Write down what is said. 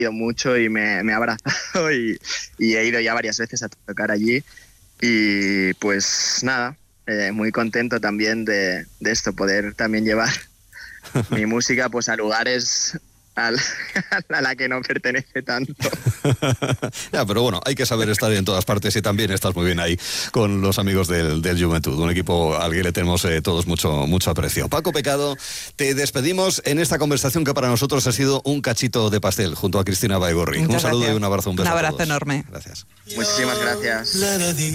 mucho y me ha abrazado y he ido ya varias veces a tocar allí y pues nada, muy contento también de esto, poder también llevar mi música pues a lugares a la que no pertenece tanto. Ya, pero bueno, hay que saber estar en todas partes y también estás muy bien ahí con los amigos del Juventud, un equipo al que le tenemos todos mucho aprecio. Paco Pecado, te despedimos en esta conversación que para nosotros ha sido un cachito de pastel junto a Cristina Baigorri. Un saludo y un abrazo, un beso. Un abrazo enorme. Gracias. Muchísimas gracias.